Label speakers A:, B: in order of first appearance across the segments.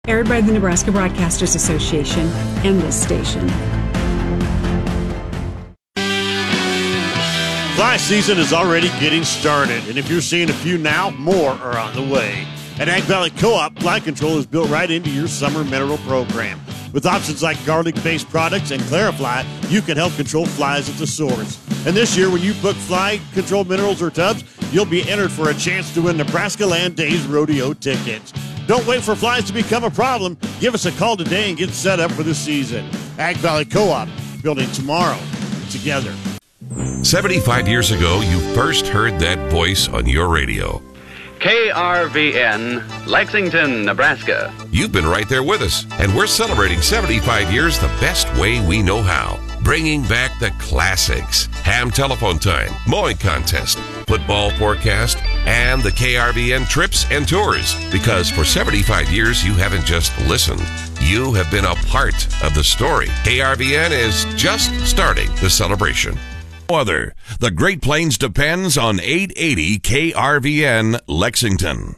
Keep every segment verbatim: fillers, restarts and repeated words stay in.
A: Aired by the Nebraska Broadcasters Association and this station.
B: Fly season is already getting started, and if you're seeing a few now, more are on the way. At Ag Valley Co-op, Fly Control is built right into your summer mineral program. With options like garlic-based products and Clarifly, you can help control flies at the source. And this year, when you book Fly Control minerals or tubs, you'll be entered for a chance to win Nebraska Land Days Rodeo tickets. Don't wait for flies to become a problem. Give us a call today and get set up for the season. Ag Valley Co-op, building tomorrow together.
C: seventy-five years ago, you first heard that voice on your radio.
D: K R V N, Lexington, Nebraska.
C: You've been right there with us, and we're celebrating seventy-five years the best way we know how. Bringing back the classics. Ham telephone time, mowing contest, football forecast, and the K R V N trips and tours. Because for seventy-five years, you haven't just listened. You have been a part of the story. K R V N is just starting the celebration. Other, the Great Plains depends on eight eighty K R V N Lexington.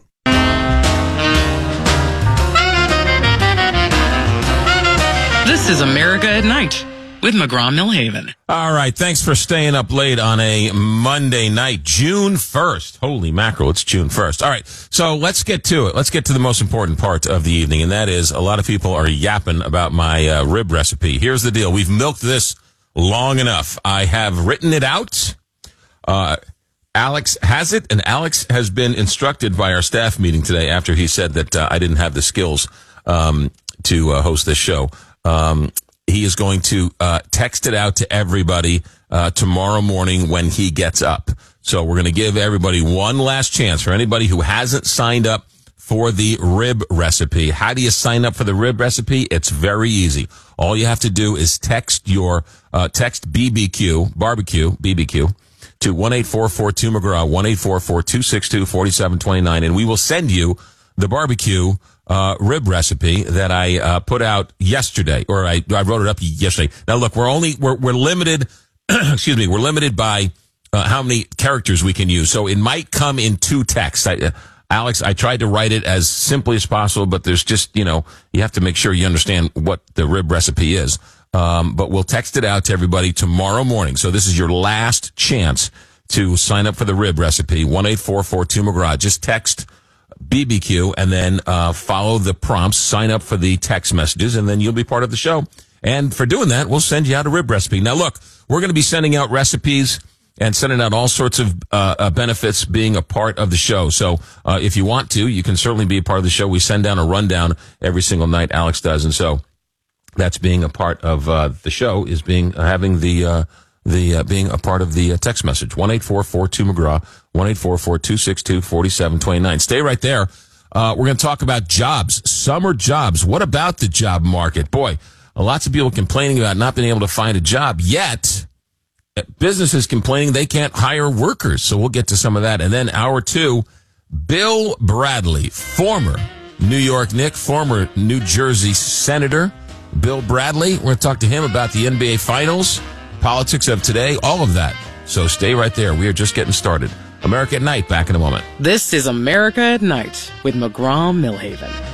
E: This is America at Night with McGraw-Millhaven.
F: All right, thanks for staying up late on a Monday night, June first. Holy mackerel, it's June first. All right, so let's get to it. Let's get to the most important part of the evening, and that is a lot of people are yapping about my uh, rib recipe. Here's the deal. We've milked this long enough. I have written it out. Uh, Alex has it, and Alex has been instructed by our staff meeting today after he said that uh, I didn't have the skills um, to uh, host this show. Um, he is going to uh, text it out to everybody uh, tomorrow morning when he gets up. So we're going to give everybody one last chance for anybody who hasn't signed up for the rib recipe. How do you sign up for the rib recipe? It's very easy. All you have to do is text your uh, text B B Q, barbecue, B B Q, to one eight four four two McGraw, one eight four four two six two four seven two nine, and we will send you the barbecue uh, rib recipe that I uh, put out yesterday, or I, I wrote it up yesterday. Now, look, we're only we're we're limited. excuse me, we're limited by uh, how many characters we can use, so it might come in two texts. I, uh, Alex, I tried to write it as simply as possible, but there's just, you know, you have to make sure you understand what the rib recipe is. Um, but we'll text it out to everybody tomorrow morning. So this is your last chance to sign up for the rib recipe. one eight four four two McGraw. Just text B B Q and then uh, follow the prompts, sign up for the text messages, and then you'll be part of the show. And for doing that, we'll send you out a rib recipe. Now, look, we're going to be sending out recipes and sending out all sorts of uh, uh, benefits being a part of the show. So uh, if you want to, you can certainly be a part of the show. We send down a rundown every single night, Alex does. And so that's being a part of uh, the show, is being uh, having the uh, the uh, being a part of the uh, text message. one eight four four two McGraw, one eight four four two six two four seven two nine. Stay right there. Uh, we're going to talk about jobs, summer jobs. What about the job market? Boy, lots of people complaining about not being able to find a job, yet businesses complaining they can't hire workers. So we'll get to some of that. And then hour two, Bill Bradley, former New York Knick, former New Jersey Senator. Bill Bradley, we're going to talk to him about the N B A Finals, politics of today, all of that. So stay right there. We are just getting started. America at Night, back in a moment.
E: This is America at Night with McGraw-Millhaven.